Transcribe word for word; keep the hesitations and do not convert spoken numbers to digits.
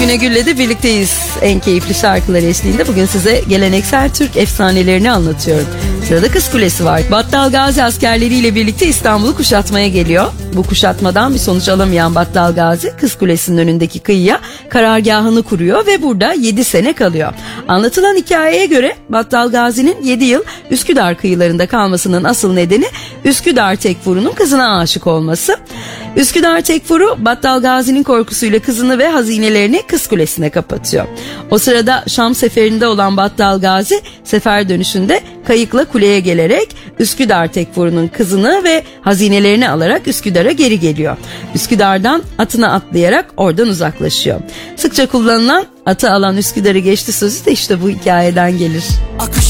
Güne Gül'le de birlikteyiz. En keyifli şarkılar eşliğinde bugün size geleneksel Türk efsanelerini anlatıyorum. Sırada Kız Kulesi var. Battal Gazi askerleriyle birlikte İstanbul'u kuşatmaya geliyor. Bu kuşatmadan bir sonuç alamayan Battal Gazi Kız Kulesi'nin önündeki kıyıya karargahını kuruyor ve burada yedi sene kalıyor. Anlatılan hikayeye göre Battal Gazi'nin yedi yıl Üsküdar kıyılarında kalmasının asıl nedeni Üsküdar Tekfuru'nun kızına aşık olması. Üsküdar Tekfuru Battal Gazi'nin korkusuyla kızını ve hazinelerini Kız Kulesi'ne kapatıyor. O sırada Şam seferinde olan Battal Gazi sefer dönüşünde kayıkla kuleye gelerek Üsküdar Tekfuru'nun kızını ve hazinelerini alarak Üsküdar'a geri geliyor. Üsküdar'dan atına atlayarak oradan uzaklaşıyor. Sıkça kullanılan atı alan Üsküdar'ı geçti sözü de işte bu hikayeden gelir.